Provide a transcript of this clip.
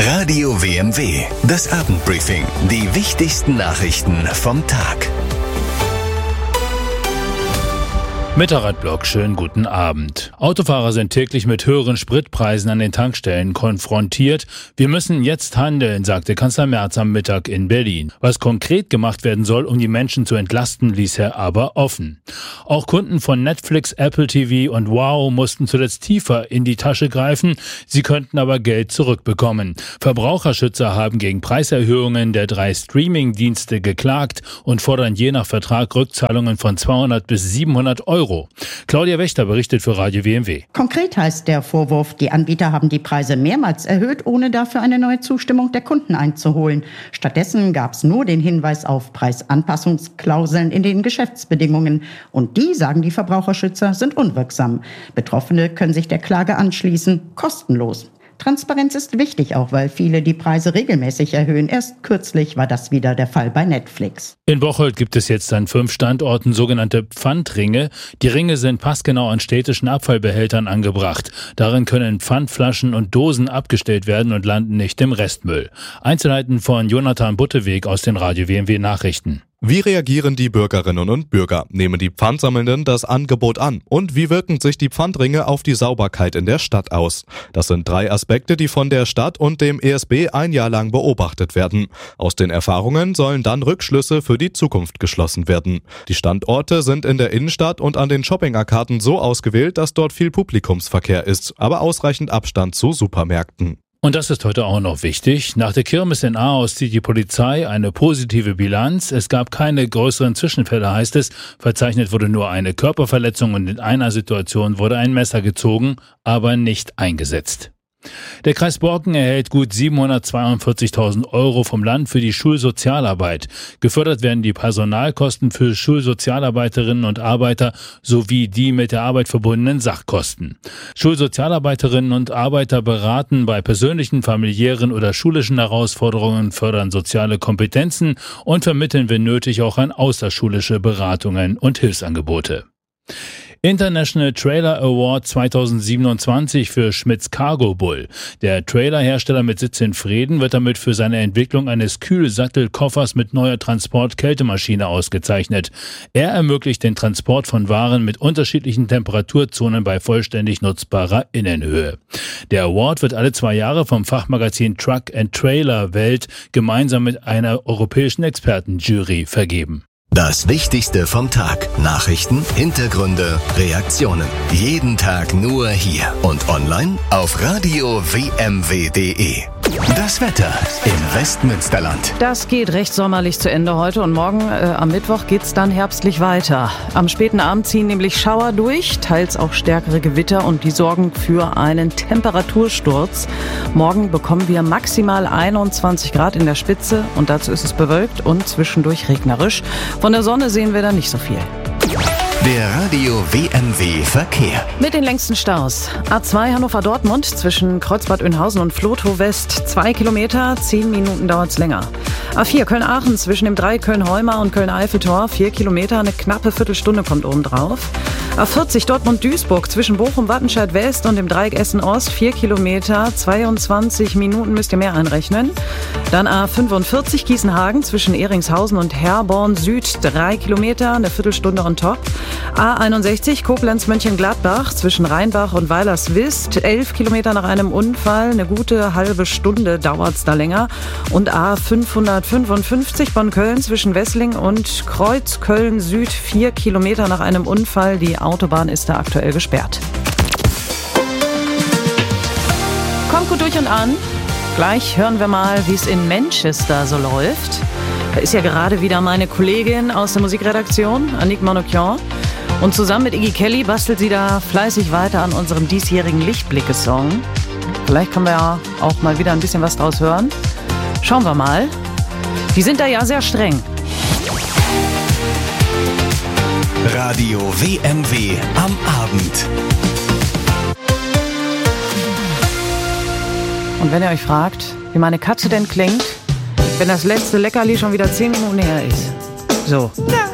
Radio WMW, das Abendbriefing. Die wichtigsten Nachrichten vom Tag. Mit Radblock, schönen guten Abend. Autofahrer sind täglich mit höheren Spritpreisen an den Tankstellen konfrontiert. Wir müssen jetzt handeln, sagte Kanzler Merz am Mittag in Berlin. Was konkret gemacht werden soll, um die Menschen zu entlasten, ließ er aber offen. Auch Kunden von Netflix, Apple TV und Wow mussten zuletzt tiefer in die Tasche greifen. Sie könnten aber Geld zurückbekommen. Verbraucherschützer haben gegen Preiserhöhungen der 3 Streaming-Dienste geklagt und fordern je nach Vertrag Rückzahlungen von 200 bis 700 Euro. Claudia Wächter berichtet für Radio WMW. Konkret heißt der Vorwurf, die Anbieter haben die Preise mehrmals erhöht, ohne dafür eine neue Zustimmung der Kunden einzuholen. Stattdessen gab es nur den Hinweis auf Preisanpassungsklauseln in den Geschäftsbedingungen. Und die, sagen die Verbraucherschützer, sind unwirksam. Betroffene können sich der Klage anschließen, kostenlos. Transparenz ist wichtig, auch weil viele die Preise regelmäßig erhöhen. Erst kürzlich war das wieder der Fall bei Netflix. In Bocholt gibt es jetzt an 5 Standorten sogenannte Pfandringe. Die Ringe sind passgenau an städtischen Abfallbehältern angebracht. Darin können Pfandflaschen und Dosen abgestellt werden und landen nicht im Restmüll. Einzelheiten von Jonathan Butteweg aus den Radio WMW Nachrichten. Wie reagieren die Bürgerinnen und Bürger? Nehmen die Pfandsammelnden das Angebot an? Und wie wirken sich die Pfandringe auf die Sauberkeit in der Stadt aus? Das sind 3 Aspekte, die von der Stadt und dem ESB ein Jahr lang beobachtet werden. Aus den Erfahrungen sollen dann Rückschlüsse für die Zukunft geschlossen werden. Die Standorte sind in der Innenstadt und an den Shopping-Arkaden so ausgewählt, dass dort viel Publikumsverkehr ist, aber ausreichend Abstand zu Supermärkten. Und das ist heute auch noch wichtig. Nach der Kirmes in Ahaus zieht die Polizei eine positive Bilanz. Es gab keine größeren Zwischenfälle, heißt es. Verzeichnet wurde nur eine Körperverletzung und in einer Situation wurde ein Messer gezogen, aber nicht eingesetzt. Der Kreis Borken erhält gut 742.000 Euro vom Land für die Schulsozialarbeit. Gefördert werden die Personalkosten für Schulsozialarbeiterinnen und Arbeiter sowie die mit der Arbeit verbundenen Sachkosten. Schulsozialarbeiterinnen und Arbeiter beraten bei persönlichen, familiären oder schulischen Herausforderungen, fördern soziale Kompetenzen und vermitteln, wenn nötig, auch an außerschulische Beratungen und Hilfsangebote. International Trailer Award 2027 für Schmitz Cargo Bull. Der Trailerhersteller mit Sitz in Vreden wird damit für seine Entwicklung eines Kühlsattelkoffers mit neuer Transport-Kältemaschine ausgezeichnet. Er ermöglicht den Transport von Waren mit unterschiedlichen Temperaturzonen bei vollständig nutzbarer Innenhöhe. Der Award wird alle 2 Jahre vom Fachmagazin Truck and Trailer Welt gemeinsam mit einer europäischen Expertenjury vergeben. Das Wichtigste vom Tag. Nachrichten, Hintergründe, Reaktionen. Jeden Tag nur hier und online auf radio-wmw.de. Das Wetter im Westmünsterland. Das geht recht sommerlich zu Ende heute und morgen am Mittwoch geht's dann herbstlich weiter. Am späten Abend ziehen nämlich Schauer durch, teils auch stärkere Gewitter und die sorgen für einen Temperatursturz. Morgen bekommen wir maximal 21 Grad in der Spitze und dazu ist es bewölkt und zwischendurch regnerisch. Von der Sonne sehen wir da nicht so viel. Der Radio WMW Verkehr. Mit den längsten Staus. A2 Hannover-Dortmund zwischen Kreuzbad Oeynhausen und Vlotho West 2 Kilometer, 10 Minuten dauert's länger. A4 Köln-Aachen zwischen dem Dreieck Köln-Heumar und Köln-Eiffeltor 4 Kilometer, eine knappe Viertelstunde kommt oben drauf. A40 Dortmund-Duisburg zwischen Bochum-Wattenscheid West und dem Dreieck Essen-Ost 4 Kilometer, 22 Minuten müsst ihr mehr einrechnen. Dann A45 Gießenhagen zwischen Ehringshausen und Herborn Süd 3 Kilometer, eine Viertelstunde on top. A61 Koblenz-Mönchengladbach zwischen Rheinbach und Weilerswist 11 Kilometer nach einem Unfall, eine gute halbe Stunde dauert's da länger. Und A555 Bonn-Köln zwischen Wessling und Kreuzköln Süd 4 Kilometer nach einem Unfall. Die Autobahn ist da aktuell gesperrt. Kommt gut durch und an. Gleich hören wir mal, wie es in Manchester so läuft. Da ist ja gerade wieder meine Kollegin aus der Musikredaktion, Annick Monocchian. Und zusammen mit Iggy Kelly bastelt sie da fleißig weiter an unserem diesjährigen Lichtblicke-Song. Vielleicht können wir ja auch mal wieder ein bisschen was draus hören. Schauen wir mal. Die sind da ja sehr streng. Radio WMW am Abend. Und wenn ihr euch fragt, wie meine Katze denn klingt, wenn das letzte Leckerli schon wieder 10 Minuten her ist. So.